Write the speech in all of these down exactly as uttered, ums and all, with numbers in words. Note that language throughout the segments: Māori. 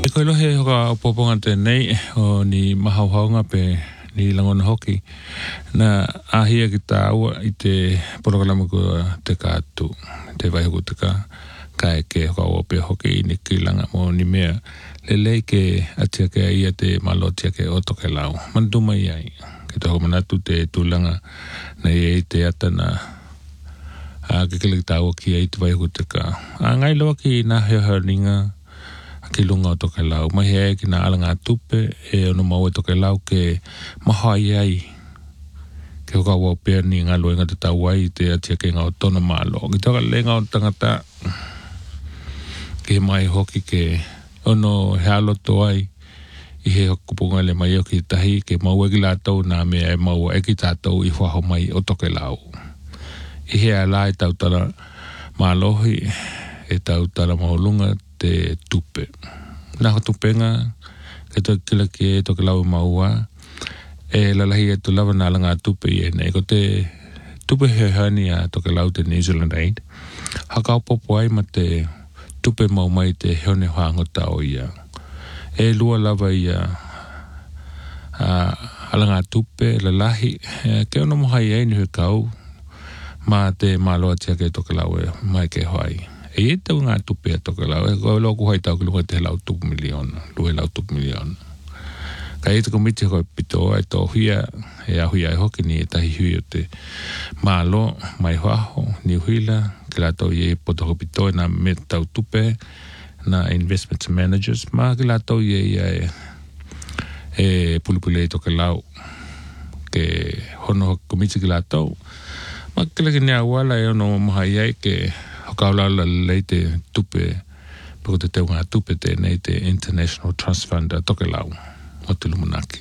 E koe lohe hoka opoponga tēnei o ni mahauhaunga pe ni langona hoki. Na ahia ki tā ua i te porokalamu kua te kātu, te vaihuku te kā, kai ke hoka ope hoki i ni kilanga mo ni mea. Lelei ke atia ke ia te malotia ke oto ke lau. Manduma iai. Ke tohoko manatu te tūlanga na iei te atana a ke kele ki tā ua ki ai te vaihuku te kā. A ngai loa ki nā hea haringa ki lunga o toke lau. Mai hea ki nā alanga tupe e ono mau e toke lau ke mahai ai. Ke hoka wau pēr ni ngā loenga te tau ai te atia ke ngā o tona mālo. Ki toka le ngā o tangata ke mai hoki ke ono hea loto ai i he kupunga le mai o ki tahi ke mau e ki lātou nā mea e mau e ki tātou i whaho mai o toke lau. I hea la e tau tala mālohi e tau tala maholunga te tupe. Nā ho tupenga, ke tō kila ki e toke lau maua, e lalahi e tu lava nā langa tupe i e nei. Ko te tupe hehani a toke lau te New Zealand Aid, haka popo ai ma te tupe mau mai te heone hangota o ia. E lua lava ia a alanga tupe lalahi, ke ono mohai e ni he kau, ma te māloa tia ke toke lau e mai ke hoai. E e tau ngā tupe a toke lau, e koe loko hai tau ki lunga te lau tupu miliona, lue lau tupu miliona. Ka e te komiti koe pito e tō huia, e a huia e hoki ni e tahi hui o te mālo, mai hoaho, ni huila, ke la tau i e potoko pito e nā me tau tupe, nā investment managers, ma ke la tau i e e, e pulipule e toke lau, ke hono komiti ke la tau, ma ke la ke nea wala e ono mahai ai ke kaulala lei te tupe, pako te teo ngā tupe te nei te International Trust Fund a toke lau, o te lumunaki.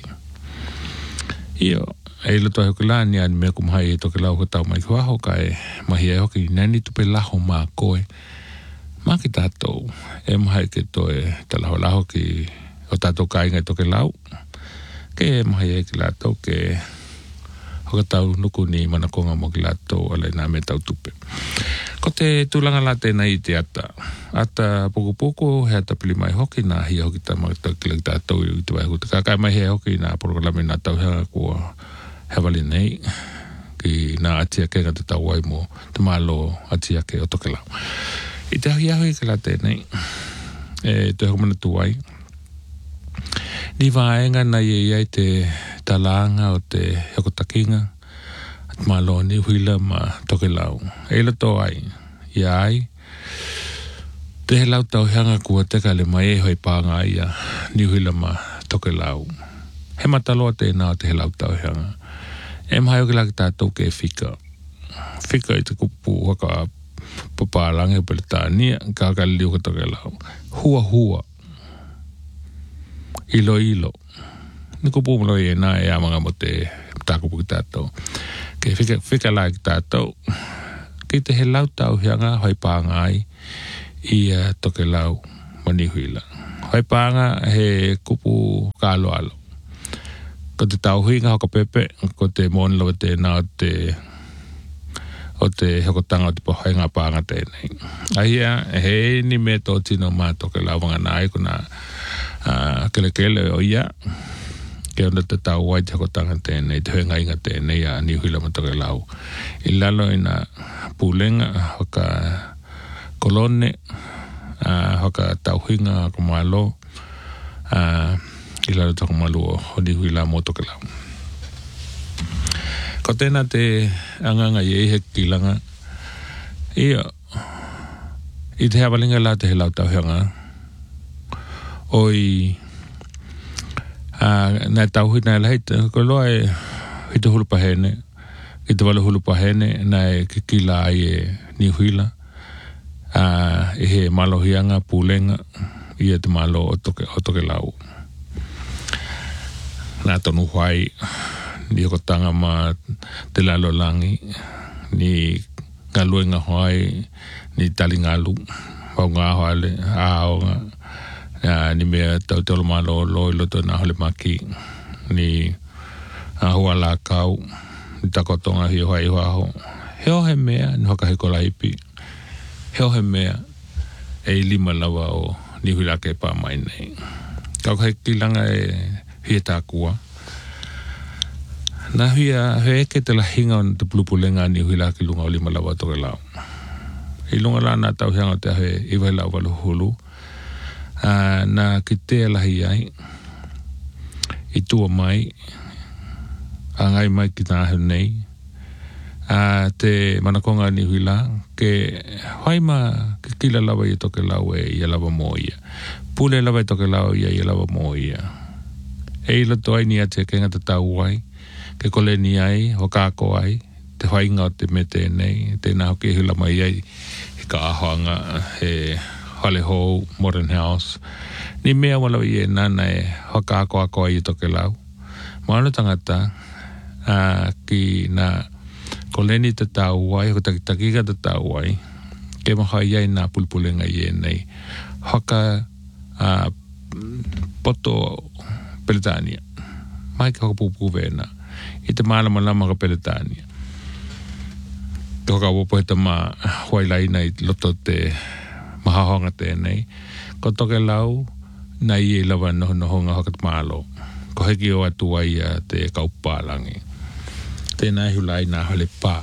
Io, e loto ai hoki la ni ani mea kumahai e toke lau ko tau mai kuaho ka e mahi e hoki nani tupe laho mā koe. Mā ki tātou, e mahai ke to e talaho laho ki o tātou kāinga e toke lau, ke e mahai e ki lātou ke hoka tau nuku ni manakonga mo ki lātou alai nā me tau tupe. Ko te tūlanga la tēnā i te ata. Ata poko poko, he ata pili mai hoki, nā hia hoki tā mai tau kilak tātou i te waihu. Te kākai mai hea hoki nā porokalame nā tau hea kua hewali nei, ki nā atia ke ngā te tau wai mo, te mālo atia ke o toke lau. I te ahi ahi ke la tēnei, e te hokumana tu wai. Ni vāenga na iei ai te talanga o te hekotakinga, mālo ni huila ma toke lau. E la tō ai, ia ai, te he lau tau heanga kua teka le mai e hoi pānga ia ni huila ma toke lau. He mataloa tēnā o te he lau tau heanga. E mahai o ki laki tātou ke fika. Fika i te kupu waka papālange pele tānia, ka kali liu ka toke lau. Hua hua. Ilo ilo. Ni kupu mlo i e nā e amanga mo te tākupu ki tātou. Ke whika, whika lai ki tātou. Ki te he lau tau hianga hoi pānga ai i uh, toke lau mani huila. Hoi pānga he kupu kālo alo. Ko te tau huinga hoka pepe, ko te monlo te nā o te o te hekotanga o te pohai ngā pānga tēnei. Ahia, he ni me tō tino mā toke lau wanga nai kuna uh, kele kele o ia. Ke onda te tau wai te hekotanga tēnei, te huenga inga tēnei a ni huila ma toke lau. I lalo ina pūlenga, hoka kolone, uh, hoka tauhinga ko malo, uh, i lalo tako malu o ni huila mo toke lau. Ko tēnā te anganga i ehe kilanga, ia, i te hawalinga la te he lau tauhinga, oi, Uh, nai tauhi nai lahite, ko loa e hita hulupahene, i te wale hulupahene, nai kikila ai e ni huila, uh, e he malo hianga, pūlenga, i e te malo o toke, o toke lau. Nā tonu huai, ni hoko tanga ma te lalo langi, ni ngā luenga huai, ni tali ngalu, hau ngā hoale, aonga, Uh, ni mea tau te oloma lo lo loto na hole maki ni uh, hua la kau ni takotonga hi hoa i hoa ho heo he mea ni hoka he kola ipi heo he mea e lima lawa o ni hula ke pa mai nei. Kau kai kilanga e hia tā kua. Nā hia he eke te la hinga on te pulupulenga ni hula ki lunga o lima lawa toke lau. I lunga la nā tau hianga te ahe iwai lau walu hulu. Uh, nā ki te lahi ai. I tua mai. A ngai mai ki nā heu nei. Uh, te manakonga ni hula. Ke haima ke kila lawa i toke lau e i lawa mo ia. Pule lawa i toke lau ia i lawa mo ia. E ila to ai ni ate ke ngata tau ai. Ke kole ni ai, ho kako ai. Te hainga o te me tēnei. Tēnā hoki hula mai ai. He ka ahoanga, he hale hou, modern house. Ni mea wala i e nana e ho kako ako ai i toke lau. Maana tangata, uh, ki na kole ni te tau ai, ho takitaki ka te tau ai. Ke maha i ai nā pulpulenga i e nei. Hoka uh, poto Peletania. Mai ka hokapupu vena. I te mālama lama ka Peletania. Te hoka wapo he ta mā huailai nei loto te mahahonga tēnei. Ko toke lau, na i e lawa noho noho ngā hoka te mālo. Ko heki o atu ai a te kaupālangi. Tēnā hulai nā hale pā.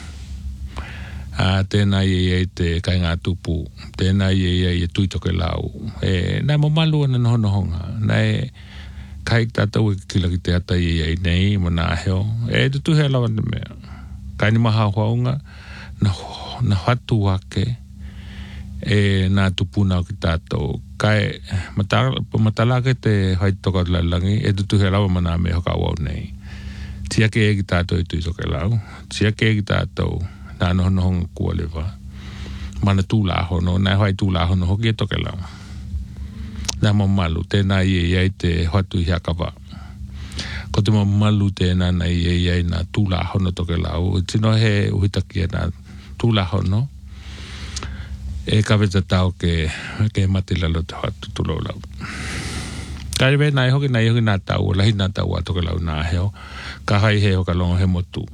Uh, tēnā i e te kai ngā tupu. Tēnā i e e tui toke lau. E, nā mo malu ana noho noho ngā. Nā e kai tātou e kila ki te ata i e nei, mo nā heo. E te tuhe lawa te mea. Kai ni maha huaunga, na, na hatu wake, e nā tupuna o ki tātou. Kai, matala ke te haitoka lalangi, e te tuhe lawa mana me hoka wau nei. Tia ke e ki tātou i tui toke lau. Tia ke e ki tātou, nā noho noho ngā kua lewa. Mana tūlahono, nā hai tūlahono hoki e toke lau. Nā mamalu, tēnā i e iai te hatu i hakawa. Ko te mamalu tēnā na i e iai nā tūlahono toke lau. Tino he uhitaki e nā tūlahono. E kaweta tau ke, ke matilalo te hatu tulo lau. Kaiwe nai hoki nai hoki nā tau, lahi nā tau a toke lau nā heo. Ka hai he hoka longo he motu.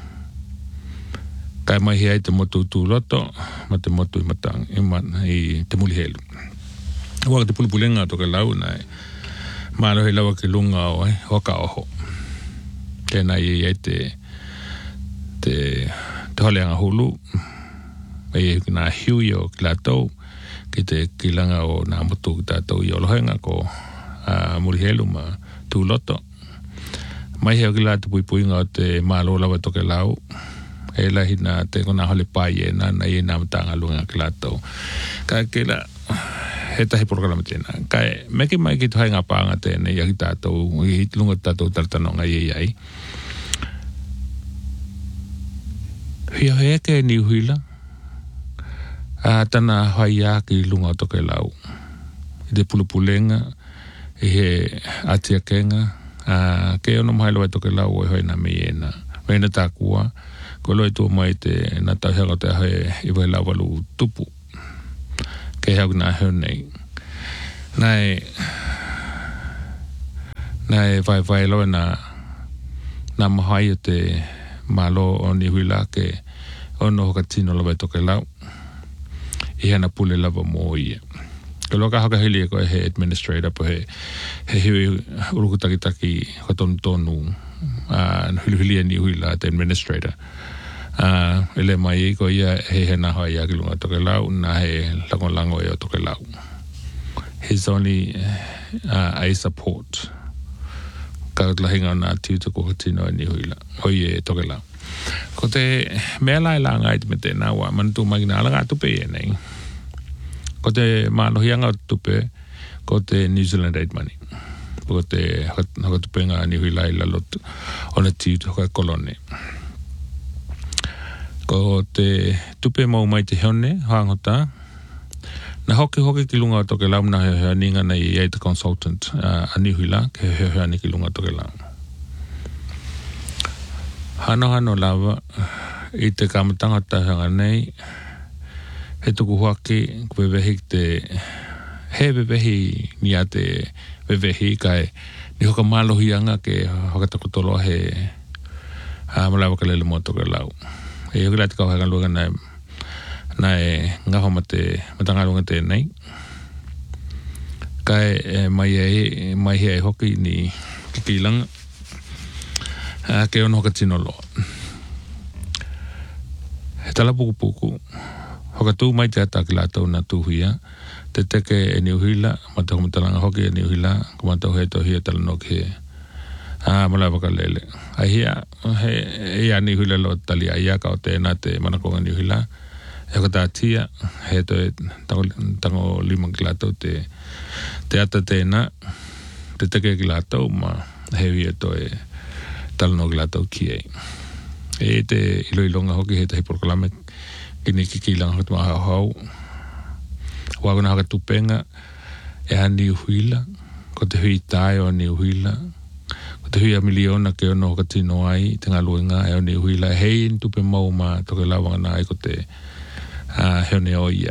Kai mai hei te motu tū loto, ma te motu i matang, i, ma, i te muli helu. Waka te pulipulenga toke lau nai. Mālo hei lawa ki lunga o ai, hoka oho. Tēnā i ei te, te, te holeanga hulu. E i ki nā hiui o ki lātou, ki te kilanga o nā motu ki tātou i olohenga ko uh, muri helu ma tū loto. Mai heo ki lātou pui puinga o te mālo lawa toke lau. E lahi nā te kona hole pai e nā na i nā matanga lunga ki lātou. Ka ke la... he tahi programa tēnā. Kai, meke mai ki tuhai ngā pānga tēnei, i aki tātou, i lunga tātou tartanonga i ei ai. Hia hea ke ni huila, a tana hai a ki lunga o toke lau. I te pulupulenga, i he atia kenga, a ke ono mahai loa toke lau o i hoi nā me iena. Reina tā kua, ko loi tō mai te nā tau hea te ahe i vai lau walu tupu. Ke hau nā heu nei. Nai, nai vai vai loa nā, nā mahai o te malo o ni huila ke ono hoka tino lawa i toke lau. I hana pule lawa mō ia. Ke loka haka hili e koe he administrator po he, he hiwi urukutakitaki ho tonu tonu uh, hili hili e ni huila te administrator. Uh, ele mai i ko ia he he naha i aki lunga toke lau, na he lango lango e o toke lau. He's only uh, a support. Ka lahinga o nā tiuta ko katino e ni huila. O i e toke lau. Ko te mea lai la ngai te me te nā wā, manu tū magina ala ngā tupe e nei. Ko te mānohianga o tupe, ko te New Zealand Aid Money. Ko te haka tupe ngā ni huila i lalot o na tiuta hoka kolone. Ko te tupe mau mai te heone, hangota. Na hoki hoki ki lunga o toke lau, na heo heo ninga nei i eita consultant uh, anihuila, ke heo heo ni ki lunga o toke lau. Hano hano lava, i te kamatanga tahanga nei, he tuku hoaki, kwe vehi te, he vehi ni a te vehi kai, ni hoka malohianga ke hoka takutolo he uh, malawa ka lele mo toke lau. E yoki lati kau haka luanga nai, nai ngaho ma te matanga luanga te nei. Kai e, mai e mai he hoki ni kikilanga. Uh, ke ono hoka tino loa. He tala puku puku. Hoka tū mai te ataki lātou na tūhia. Te teke e niuhila, ma te homatalanga hoki e niuhila, ko ma tau he tohia tala no ke ah, malai waka lele. Ai hia, he, he a niuhila lo tali a ia ka o te na te manakonga niuhila. E hoka tā tia, he to e tango, tango limang ki lātou te, te ata te na, te teke ki lātou, ma he hia to e tala no ki lātou ki ei. E te ilo ilonga hoki he tahi porkalame kini kikilang hot maha hau. Wagona haka tupenga e ha niuhila, ko te hui tae o niuhila, ko te hui a miliona ke ono hoka tino ai, te ngā luenga e o niuhila, hei in tupe mau ma toke lawanga na ai ko te uh, heone o ia.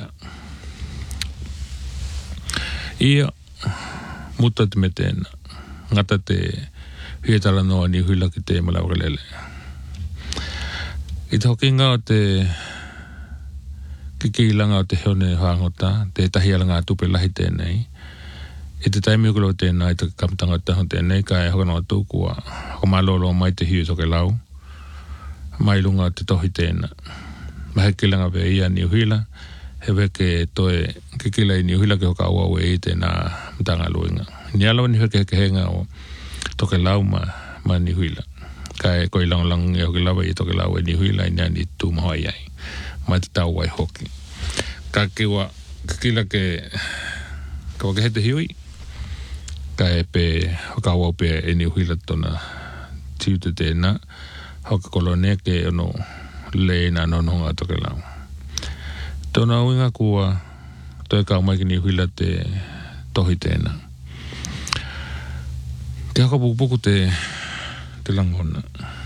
Ia, muta te me tēna, ngata te hui tala noa niuhila ki te malawaka lele. I te hokinga o te kikilanga o te heone hangota, te tahiala ngā tupe lahi tēnei. I te taimi ukolo tēnā i te kamatanga o taho tēnei, ka e hokanoa tūkua, hoko malolo mai te hiu toke lau, mai lunga te tohi tēnā. Mahe kilanga pe ia niuhila, he weke toe kikila i niuhila ke hoka aua ue i tēnā mtanga luenga. Ni alawa ni weke heke henga o toke lau ma, ma niuhila. Ka e koi lang lang e hoki lawa i toke lau e niuhila i nea ni tū mahoi ai. Mai te tau wai hoki. Ka kiwa, kikila ke, ka wake hete hiui, ka e pe, hoka aua pe e niuhila tona tiu te tēnā, hoka kolone ke ono le na nononga toke lau. Tona uinga kua, toi kau mai ki niuhila te tohi tēnā. Ke haka pukupuku te, te langona.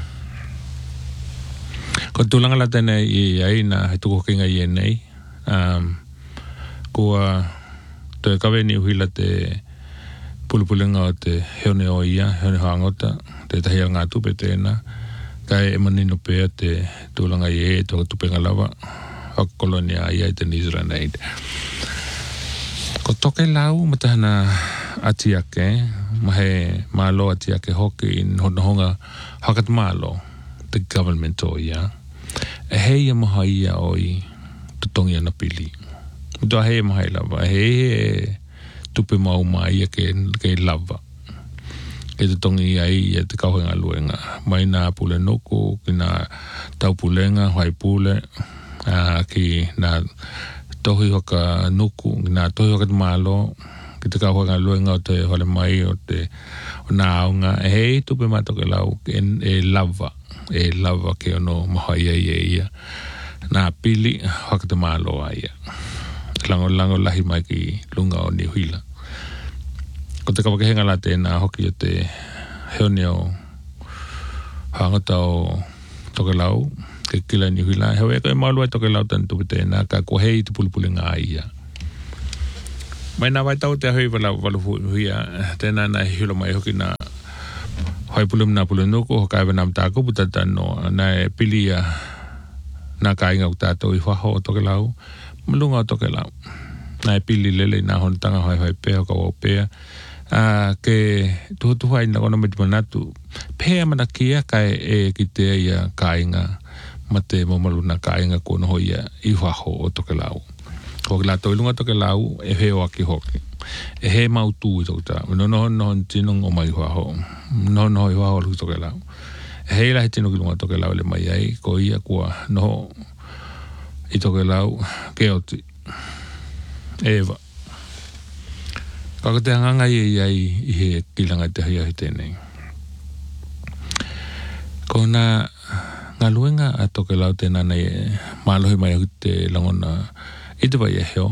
Ko tūlanga la tēne i ai na he tuko kinga i e nei. Um, kua toi kawe ni uhila te pulupulinga o te heone o ia, heone hangota, te tahia ngā tupe tēnā. Kai e manino pēa te tūlanga i e, tōka tupenga lava, haka kolonia i ai te New Zealand Aid. Ko toke lau matahana atiake, mahe malo atiake hoki in honga hakat malo, the government o ia. E hei a maha ia oi tutongi ana pili. Mito a hei maha i lava. E hei e tupe mau mai ia ke, ke lava. Ke tutongi ia i e te kauhenga luenga. Mai nā pule nuku, ki nā tau pulenga, hai pule, uh, ki nā tohi hoka nuku, ki nā tohi hoka te malo, ki te kauhenga luenga o te hole mai o te o nā aunga. E hei tupe matoke lau e, e lava. E lava ke ono maha ia ia ia. Nā pili, haka te mālo a ia. Lango lango lahi mai ki lunga o niuhila. Ko te kawakehenga la tēnā hoki o te heone o hangata o toke lau, ke kila niuhila. Hewe ko e maulua toke lau tantu pe tēnā, ka ko hei te pulipuli ngā ia. Mai nā waitau te ahui wala walu huia, tēnā nā hilo mai hoki nā hoi pulum na pulunuku, hoka ewa nam tāku puta tano, nā e pilia nā kāinga ku tātou i whaho o toke lau, malunga o toke lau. Nā e pili lele nā honatanga hoi hoi pēa, hoka wau pēa. Uh, ke tuhotuha i nā kona me manatu, pēa mana kia kai e ki te ia kāinga, ma te momalu nā kāinga kona hoi i whaho o toke lau. Hoki la toilunga toke lau, e heo aki hoki. E he mautu i toke tā. No no no tinong o mai huaho. No no i huaho luki toke lau. E hei lahi tino ki lunga toke lau le mai ai, ko ia kua no i toke lau, ke oti. Ewa. Kaka te hanganga i ai i he kilanga te hia hi tēnei. Ko nā ngā luenga a toke lau tēnā nei mālohi mai hu te langona i te vai e heo.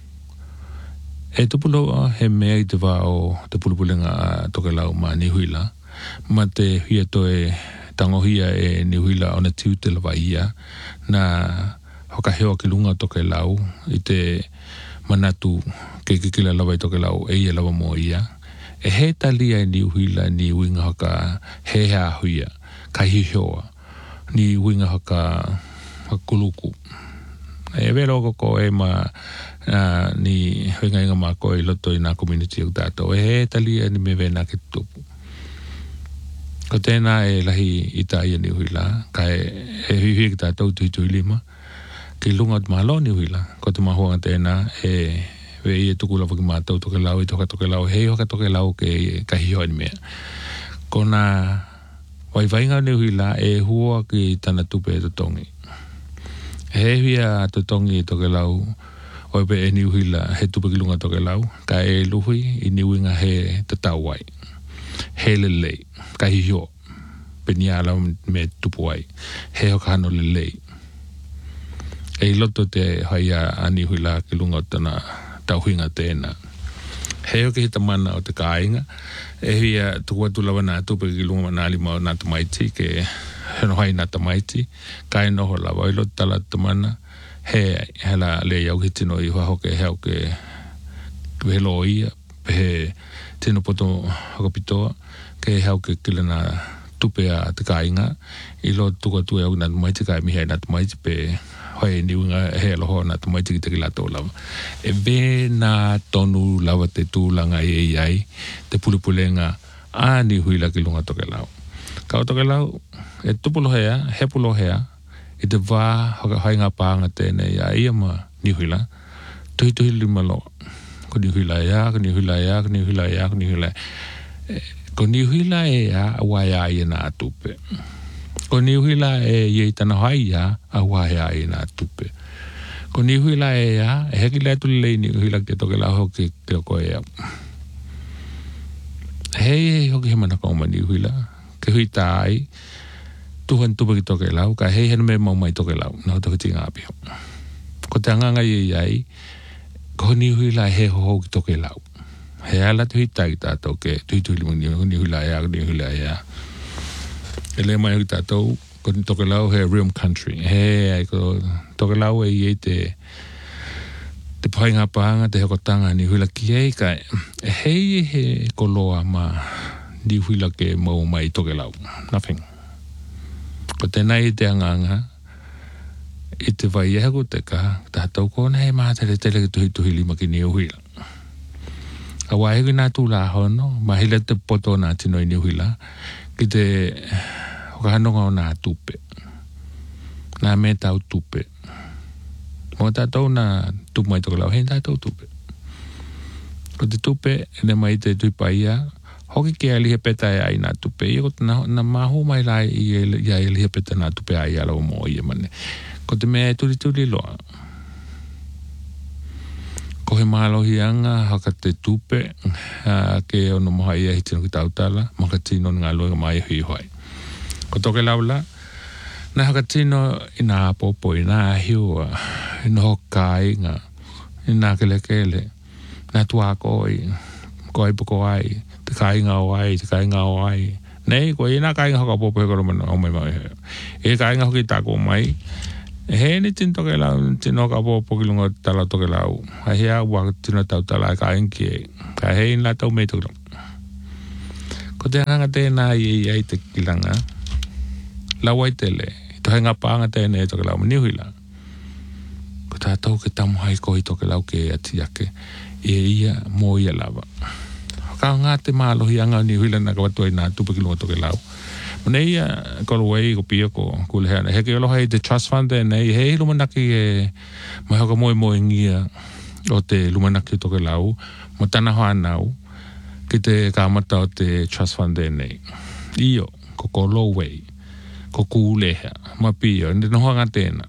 E tupuloa he mea i te wā o te pulupulinga a toke lau ma nihuila. Ma te hia toe tangohia e nihuila o na tiu te lawa ia. Na hoka heo ki lunga toke lau i te manatu ke kikila lawa i toke lau e ia lawa mo ia. E he talia e nihuila ni winga hoka he hea huia. Ka hihoa. Ni winga hoka kuluku. E vero ko e ma uh, ni hoinga inga mako i loto i nā community o tātou. E he tali e ni me vena ki tupu. Ko tēnā e lahi i tā ia ni huila, ka e, e hui hui ki tātou tui tui lima, ki lunga tu mahalo ni huila, ko te mahuanga tēnā e we i e tuku lawa ki mātou toke lau, i toka toke lau, hei hoka toke lau ke kahihoa ni mea. Ko nā waiwainga ni huila e hua ki tana tupe e totongi. He huia totongi e toke lau, o pe e ni huila he tupe ki lunga toke lau, ka e luhui i ni winga he tatawai. He lelei, kahihoa, peniala me tupu ai, he hoka hano lelei. E loto te haia ani huila ki lunga o tana tauhinga tēnā. He o ke hita mana o te kāinga, e hia tuku atu lawa nā tupe ki lunga manali mao nā tamaiti, ke heno hai nā tamaiti, kai noho lawa, i loto tala tamana, he hela le iau ki tino i hoke heo ke he lo ia, he tino poto hokapitoa, ke heo ke kila nā tupe a te kāinga, i loto tuku atu iau nā tamaiti kai mihe nā tamaiti pe hoi ni unga he aloho nā tamaiti ki te kilato lawa. E ve nā tonu lawa te tūlanga i e ai, te pulipulenga a ni huila ki lunga toke lau. Ka o toke lau, e tupulo hea, he pulo hea, i te wā haka hainga pāanga tēnei a ia ma ni huila, tuhi tuhi lima loa. Ko ni huila ea, ko ni huila ea, ko ni huila ea, ko ni huila ea. Ko ni huila ea, a wai a ia nā tupe. Ko ni huila e iei tana hai ia a wahea i nā tupe. Ko ni huila e ia, e heki lea tuli lei ni huila ke toke lau hoki ke o koe ea. Hei hei hoki he mana kauma ni huila, ke hui tā ai, tuhan tupe ki toke lau, ka hei hena me mau mai toke lau, nā toke ti ngāpio. Ko te anganga iei ai, ko ni huila he ho ho ki toke lau. He ala tuhi tai tātou ke tuhi tuhi limu ni huila ea, ni huila ea. E le mai hita tau, ko ni toke lau he realm country. He ai ko toke lau e iei te te painga pāanga, te hekotanga ni huila ki ei kai. E hei he koloa ma ni huila ke mau mai toke lau. Nothing. Ko tēnei te anganga, i te vai e hako te ka, ta tau kona he maa tere tere ki tuhi tuhi lima ki ni huila. A wai heki nā tūla hono, ma hile te poto nā tino i ni huila, ki te whakahanonga o nā tupe. Nā me tau tupe. Mo tātou nā tupe mai toka lau, hei tātou tupe. Ko te tupe, ene mai te tuipa ia, hoki ke alihe peta e ai nā tupe. Ia ko na, na mahu mai lai i e alihe peta nā tupe ai ala o mo ia mane. Ko te mea turi turi loa. Ko he mahalohi anga haka te tupe, uh, ke ono moha ia hitino ki tautala, maka tino ngā loa mai hui hoi. Ko toke laula, nā haka tino i nā popo, i nā hiua, i nā hokai ngā, i nā kele kele, nā tua koi, koi puko ai, te kai ngā oai, te kai ngā oai. Nei, ko i nā kai ngā hoka popo he koro mana o mai mai hea. E kai ngā hoki tāko mai, he ni tin toke lau, tin hoka popo ki lunga tala toke lau. Hai hea ua tino tau tala ka inki e. Ka hei nā tau mei toke lau. Ko te hanga tēnā i e ai te kilanga, lau ai tele, i to henga pāanga tēnei toke lau mani huila. Ko tā tau ke tamu hai kohi toke lau ke ati ake, e ia mō ia lava. Ka ngā te mālohi anga ni huila nā kawatua i nā tupa ki lunga toke lau. Mane ia kolo wei ko pia ko kule hea. Heke alo hei te trust fund e nei, hei lumanaki e mai hoka moe moe ngia o te lumanaki toke lau, mo tana hoa nau, ki te kāmata o te trust fund e nei. Iyo, ko kolo wei, ko kule hea, ma pia, ndi noha ngā tēna.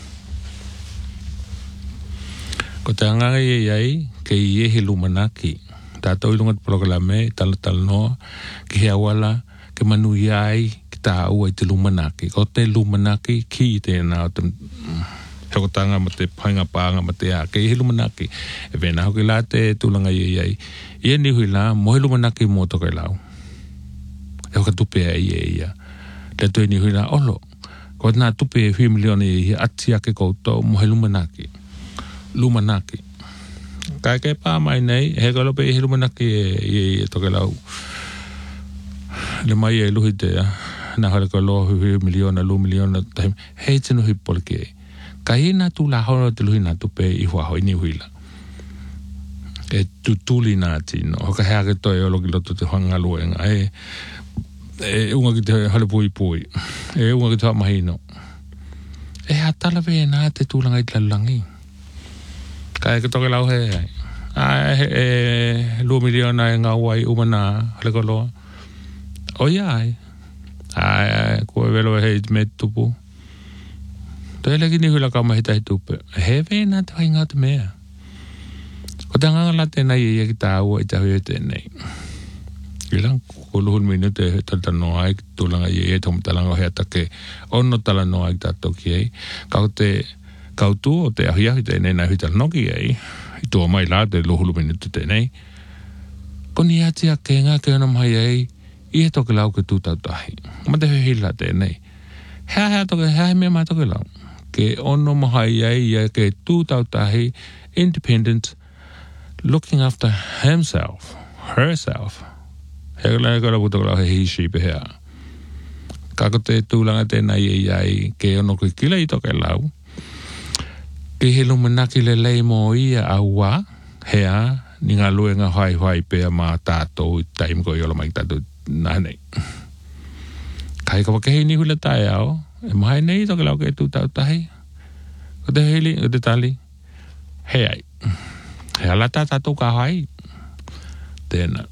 Ko te anganga i ei, ke i e he lumanaki, tātou ilunga te proklame, tala tala noa, ki hea wala, ke manu iai ki tā ua i te lumanaki. Ko te lumanaki ki i tēnā o te hekotanga ma te painga pāanga ma te a. Ke i he lumanaki. E vena hoki la te tūlanga i iai. Ia ni hui la, mo he lumanaki mō toka i lau. E hoka tupe a i e ia. Le tui ni hui la, olo. Ko nā tupe e hui milioni i ati ake koutou, mo he lumanaki. Lumanaki. Kai ke pā mai nei, he kalope i he lumanaki e i toka i lau. Le mai e luhi te nā hare ka loa hui miliona, lu miliona, hei tino hui polki e. Ka i nā tū la hono te luhi nā tupe i hua hoi ni huila. e tutuli nā tino. Hoka hea ke toi olo ki loto te hangaluenga. E, e unga ki te hale pui pui. E unga ki te mahino. E ha talawe nā te tūlanga i tlalangi. Ka e ke toke lau he ai. A e, e lua miliona e ngā uai umana hale koloa. O ia ai. A e kua velo e hei me tupu. Toi leki ni hula kama hita hi tupe. He ve nā te hai ngā te mea. Ko te ngangala tēnei i e ki tā ua i te hui e tēnei. Ilang, ko luhun minu te tata noa ai ki tūlanga i e tomu talanga hea take ono tala noa ai ki tātou ki ei. Kau te kautu o te ahi ahi tēnei nai hui tala noki ei. I tua mai la te luhulu minu te tēnei. Ko ni ati a ke ngā ke ona mai ei i e toke lau ke tūtau tahi. Ma te hui hila tēnei. Hea hea toke, hea he mea mai toke lau. Ke ono mahai ei i e ke tūtau tahi independent looking after himself, herself. Hea kala e kala puto kala he she pe hea. Kako te tūlanga tēnei e iai ke ono kui kila i toke lau. Ke he lumanaki le lei mo ia aua hea ni ngā lue ngā hai hai pea mā tātou i taim ko i ola mai tātou nānei. Kai ka wake hei ni hula tae ao, e mahai nei toke lau ke tūtau tahi. Ko te heli, o te tali, hei ai. He ala tā tātou ka hai. Tēnā.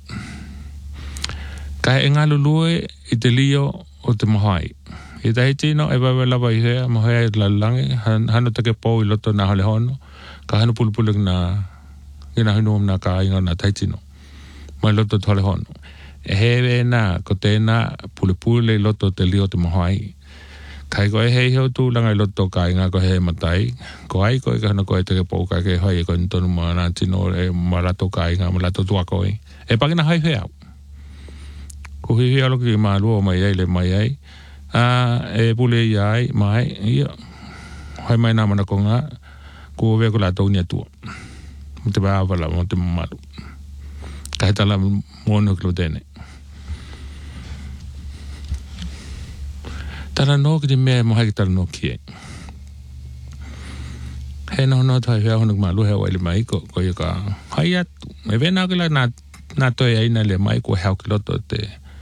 Ka e ngā lulue i te lio o te mahai. I tahi tino e wawe lawa i hea, mahai i lalangi, hano take pō i loto nā hale hono, ka hano pulupulu ki nā, ki nā hinu om nā ka inga nā tahi tino. Mai loto te hale hono. E hewe nā, ko tēnā pulupulu i loto te lio te mahai. Kai koe hei heo tūlanga i loto ka inga ko hei matai. Ko ai koe ka hana koe te ke pō ka ke hai e koe ntonu ma nā tino e malato ka inga, malato tua koe. E pakina hai hea. Ko hi hi aloki i maa lua mai ai le mai ai. A, e pule i ai, mai, ia. Hai mai nā mana ko ngā. Ko vea ko la tau nia tua. Mo te baa wala, mo te mamalu. Ka he tala mōnu kilo tēnei. Tala no ki te mea mo hai ki tala no ki e. He no no tai hea honak maa luhea waile mai ko ko i ka hai atu. E vena ki la nā, nā toi aina le mai ko heo ki loto te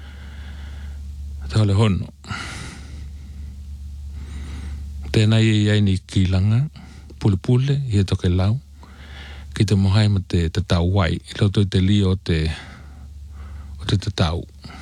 te hole hono. Tēnā i ai ni ki langa, pule pule, i e toke lau. Ki te mohai ma te te tau wai, i loto i te li o te o te te tau.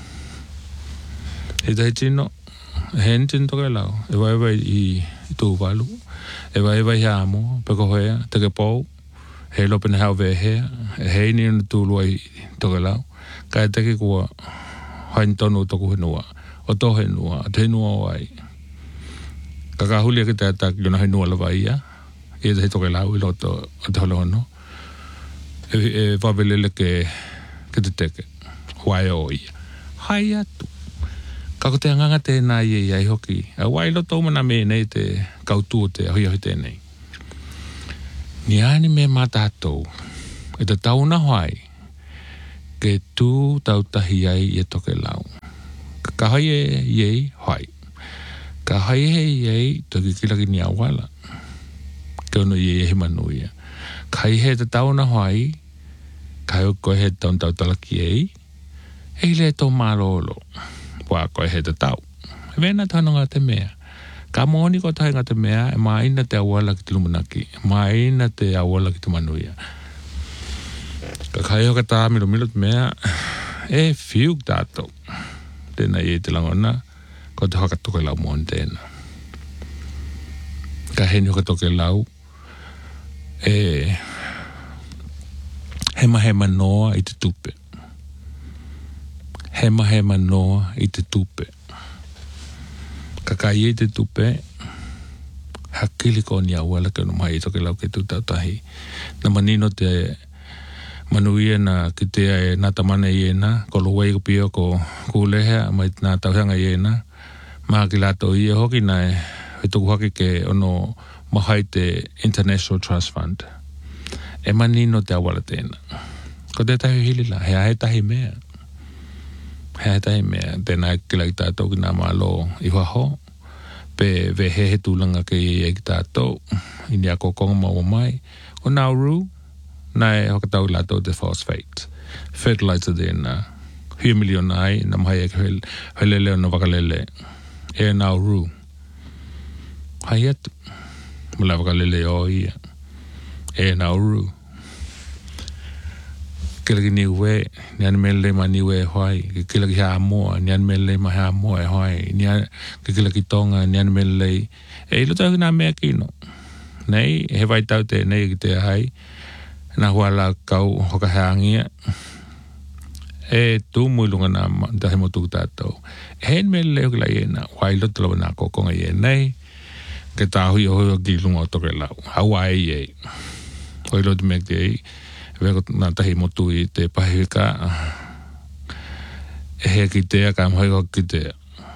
E tai tino, hen tin toke lau, e vai vai i, i tū walu, e vai vai hea amo, peko hoea, teke pōu, he lopene hau ve hea, e hei ni unu tūlua i toke lau, ka e teke kua hain tonu o toku henua, o to henua, te henua o ai. Ka ka hulia ki te atak yona henua lawa ia, i e te toke lau i loto o te hole hono, e, e wawelele ke, ke te teke, huai o ia. Hai atu. Kako te anganga tēnā i e ai hoki. A wai loto umana me nei te kautu o te ahui ahui tēnei. Ni ani me mātātou. E te tauna hoai. Ke tū tau tahi ai i e toke lau. Ka kahai e iei hoai. Ka hai e iei toki kilaki ni awala. Ke ono iei he manuia. Ka hai he te tauna hoai. Ka hai o koe he taun tau talaki ei. Ei le tō mālolo. Wa koe he te tau. E vena tano ngā te mea. Ka mōni ko tahi ngā te mea, e maina te awala ki te lumanaki. Maina te awala ki te manuia. Ka kai hoka tā milo milo te mea, e whiuk tātou. Tēnā i e te langona, ko te hoka toke lau mōni tēnā. Ka heni hoka toke lau, e hema hema noa i te tupe. Hema hema noa i te tupe. Ka kai i te tupe, hakili ko ni awala ke no mai i toke lau ke tūtau tahi. Na manino te manuia na ki te e nā tamana i ena, ko lo wei ko pio ko kūlehea, mai nā tauhanga i ena, maa ki lato i e hoki nai, he tuku hoki ke ono mahai te International Trust Fund. E manino te awala tēnā. Ko te tahi hili la, hea he tahi mea. Hea he tahi mea, tēnā ki la ki tātou ki nā malo i waho, pe ve he he tūlanga ke i e ki tātou, i ni a kokonga maua mai, o Nauru, Nai hoka tau lato de phosphate. Fertilizer dena. Hia miliona ai, na mahai e ke hele leo na wakalele. E nau ru. Hai atu. Mula wakalele o ia. E nau ru. Kilaki niwe, nian mele ma niwe e hoai. Kilaki ha amoa, nian mele ma ha amoa e hoai. Nian, kilaki tonga, nian mele. E ilo tau na mea kino. Nei, he vai tau te nei ki te hai. Na huala kau hoka haangia. E tu muilunga na tahe mo tuku tātou. Hen mele leo ki la iena. Wai loto lawa nā kokonga ie nei. Ke tāhui o hoi o ki lunga o toke lau. Hawaii e. Hoi loto me ki ei. Veko nā tahi mo tui te pahika. E hea ki tea ka mhoi ko ki tea.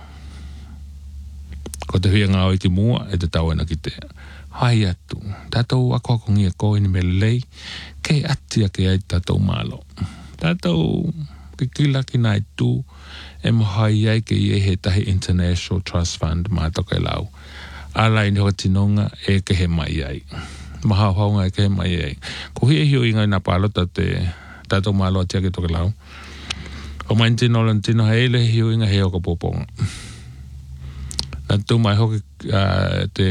Ko te hui ngā oi ti mua e te tau ena ki tea. Hai atu. Tātou a kokongi e koe ni mele lei. Kei atia ke ai tātou malo. Tātou ke kila ki nai tū e mohai ai ke i e he tahi International Trust Fund mā toke lau. Alai ni hoka tinonga e ke he mai ai. Maha haunga e ke he mai ai. Ko hi e hio inga na palota te tātou malo atia ke toke lau. O mai tino lan tino hei le hio inga he oka poponga. Nā tū mai hoki uh, te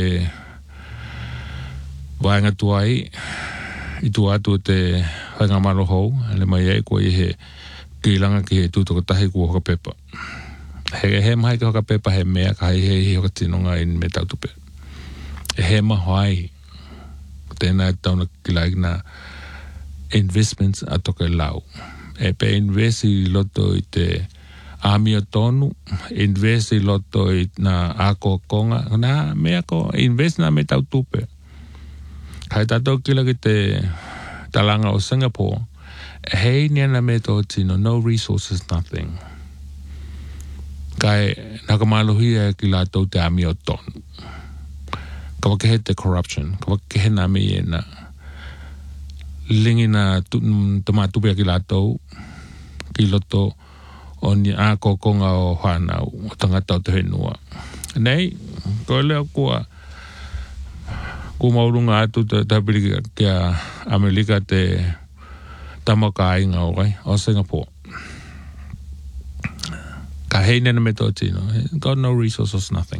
wainga tuai i tu atu te hainga malo hou, le mai ai ko i he kilanga ki he tūtoko tahi kua hoka pepa. He he mahi ki hoka pepa he mea ka hei hei hoka tinonga in me tautupe. E he mahoi tēnā e tauna ki lai na investments a toke lau. E pe invest i loto i te amia tonu, invest i loto i na ako konga, na mea ko invest na me tautupe. Kai tātou kila ki te talanga o Singapore, hei niana me tō tino, no resources, nothing. Kai nakamalohi e ki lātou te ami o tonu. Ka wakehe te corruption, ka wakehe nā me e na lingi na tamātupia ki lātou, ki loto o ni āko konga o whanau, o tangata o te henua. Nei, ko leo kua Ko maurunga atu te tapiri kia Amerika te tamaka ainga o kai, o Singapore. Ka hei nena me tō tino. Got no resources, nothing.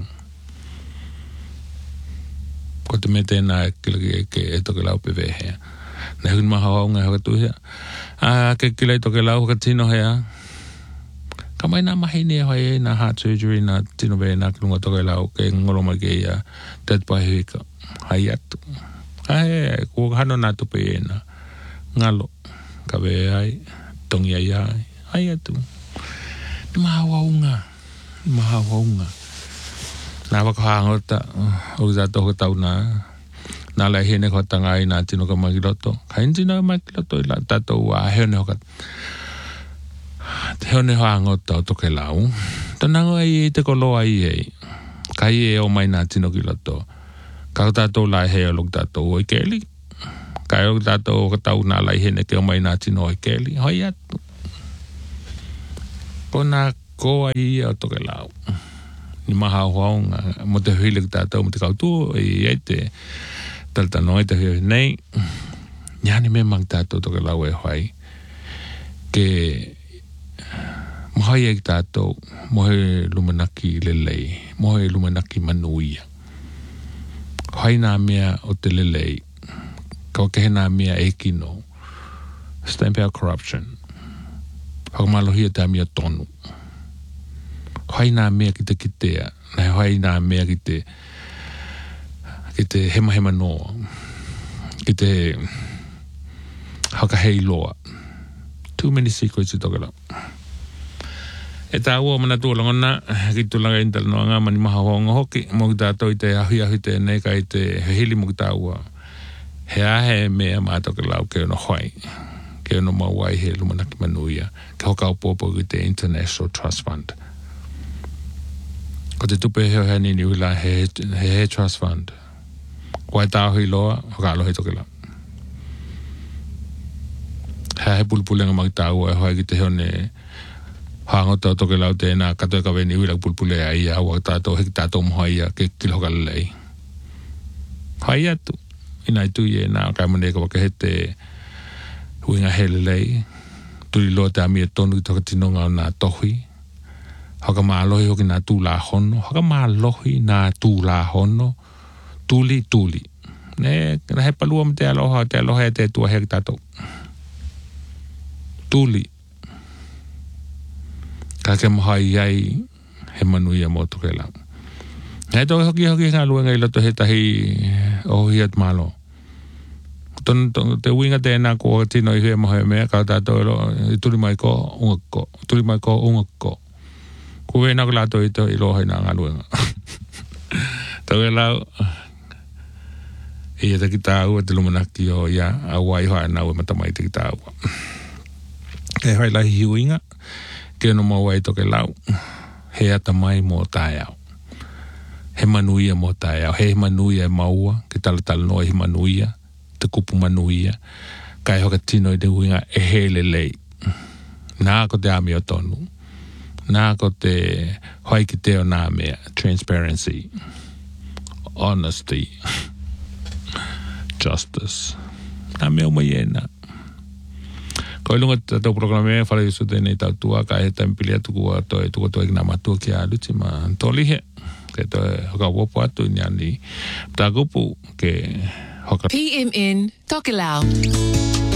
Ko te me tēnā e kila ke e toke lau pe vehea. Nei hun maha haunga haka tu hea. A ke kila e toke lau haka tino hea. Ka mai nā mahi ne hoi e nā heart surgery nā tino vea nā kilunga toke lau ke ngoroma ke ia te pahi hika. Hai atu. Ai, kua hano nā tupe e nā. Ngalo. Ka vea ai. Tongi ai ai. Hai atu. Ni maha waunga. Ni maha waunga. Nā waka hāngota. O zato ho tau nā. Nā lai hene ko tanga ai nā tino ka makiloto. Ka intino ka makiloto i la tatou a heone hoka. Te heone hāngota o toke lau. Tanango ai e te kolo ai ei. Ka i e o mai nā tino ki loto. Ka tātou lai hea luk tātou o i keli. Ka e o tātou o tau nā lai hene ke o mai nā tino o i keli. Hoi atu. Ko nā koa i e o toke lau. Ni maha hoaunga. Mo te hui luk tātou mo te kautu i e te taltano e te hui nei. Nhani me mang tātou toke lau e hoi. Ke mohai e ki tātou. Mohe lumanaki lelei. Mohe lumanaki manuia. Hai nā mea o te lelei. Ka wakehe nā mea e kino. Stamp out corruption. Hakamalohi e te amia tonu. Hai nā mea ki te kitea. Nei hai nā mea ki te ki te hema hema noa. Ki te hakahei loa. Too many secrets i toke lau. E tā ua mana tū langona, ki tū langa intala noa ngā mani maha honga hoki, mo ki tātou i te ahui ahui te nei ka i te hili mo ki tā ua. He ahe mea mātoke lau ke ono hoi, ke ono mawai he lumanaki manuia, ke hoka o pōpō ki te International Trust Fund. Ko te tupe heo hea nini ui la he, he he Trust Fund. Ko ai tā ahui loa, hoka alohi toke lau. He he pulpulenga ma ki tā ua e hoi ki te heo ne hangota toke lau tēnā katoe ka veni uirak pulpule a ia awa tātou heki tātou moha ia ke kilohoka lelei. Hai atu. Ina i tui e nā kai mane ka waka he te huinga hele lei. Tuli loa te amia tonu i toka tinonga o nā tohi. Haka mālohi hoki nā tū la hono. Haka mālohi nā tū la hono. Tuli, tuli. Ne, kena he palua me te aloha, te aloha e te tua hea ki tātou. Tuli. Ka ke maha iai he manuia mo toke lau. Hei toke hoki hoki ngā luenga i loto he tahi o hiat malo. Ton, ton, te winga tēnā ko tino i hea maha mea ka tātou ilo i tuli mai ko unga ko. Tuli mai ko unga ko. Ko wena ko lato i to i loha i nā ngā luenga. Toke lau ia te ki tāua te lumanaki o ia a wai hoa nau e matamai te ki tāua. Kei hai lahi hiuinga, ke no mau ai toke lau, he ata mai mō tāi au. He manuia mō tāi au, he manuia e maua, ke tala tala noa hi manuia, te kupu manuia, kai hoka tino i te huinga e hele lei. Nā ko te ame o tonu, nā ko te hoi ki te o nā mea, transparency, honesty, justice. Nā mea umai e nā. Ko ilunga tau programe whare isu tēnei tau tua ka he tampili atu kua toi tuko toi kina matua ki a luti ma tolihe ke toi hoka wopo atu ni ani. Pta kupu ke hoka P M N Tokelau.